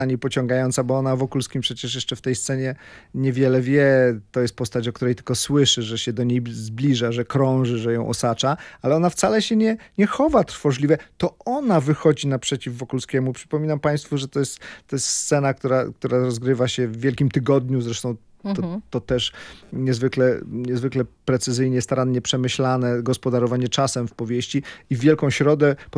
ani pociągająca, bo ona Wokulskim przecież jeszcze w tej scenie niewiele wie. To jest postać, o której tylko słyszy, że się do niej zbliża, że krąży, że ją osacza, ale ona wcale się nie chowa trwożliwie. To ona wychodzi naprzeciw Wokulskiemu. Przypominam państwu, że to jest scena, która rozgrywa się w Wielkim Tygodniu, zresztą to też niezwykle precyzyjnie, starannie przemyślane gospodarowanie czasem w powieści i w Wielką Środę